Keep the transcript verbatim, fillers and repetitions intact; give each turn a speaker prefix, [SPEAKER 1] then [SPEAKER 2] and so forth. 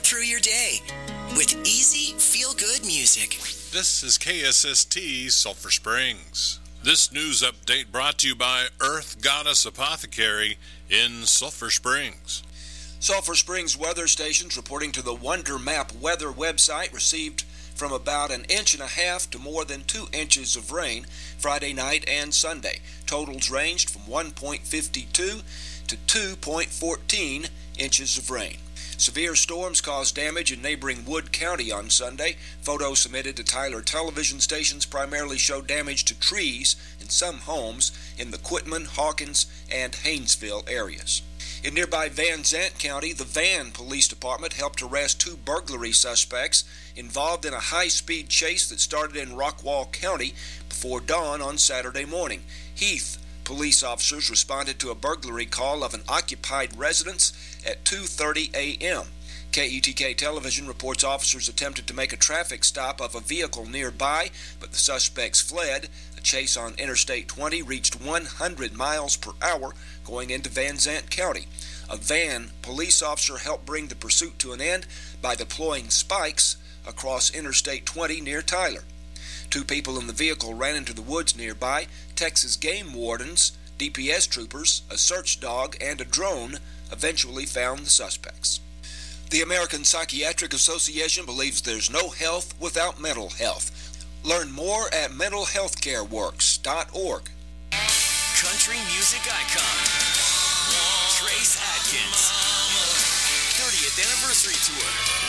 [SPEAKER 1] through your day with easy, feel-good music.
[SPEAKER 2] This is K S S T Sulphur Springs. This news update brought to you by Earth Goddess Apothecary in Sulphur Springs.
[SPEAKER 3] Sulphur Springs weather stations reporting to the Wonder Map weather website received from about an inch and a half to more than two inches of rain Friday night and Sunday. Totals ranged from one point five two to two point one four inches of rain. Severe storms caused damage in neighboring Wood County on Sunday. Photos submitted to Tyler television stations primarily show damage to trees in some homes in the Quitman, Hawkins, and Haynesville areas. In nearby Van Zant County, the Van Police Department helped arrest two burglary suspects involved in a high-speed chase that started in Rockwall County before dawn on Saturday morning. Heath police officers responded to a burglary call of an occupied residence at two thirty a.m. K E T K television reports officers attempted to make a traffic stop of a vehicle nearby, but the suspects fled. A chase on Interstate twenty reached one hundred miles per hour going into Van Zant County. A Van police officer helped bring the pursuit to an end by deploying spikes across Interstate twenty near Tyler. Two people in the vehicle ran into the woods nearby. Texas game wardens, D P S troopers, a search dog, and a drone eventually found the suspects. The American Psychiatric Association believes there's no health without mental health. Learn more at mental health care works dot org.
[SPEAKER 1] Country music icon, Trace Adkins. thirtieth anniversary tour.